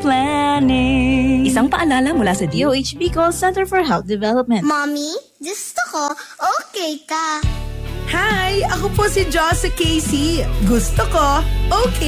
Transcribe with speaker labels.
Speaker 1: planning.
Speaker 2: Isang paalala mula sa DOH Bicol Center for Health Development.
Speaker 3: Mommy, gusto ko, okay ka.
Speaker 4: Hi! Ako po si Joss sa KC. Gusto ko, okay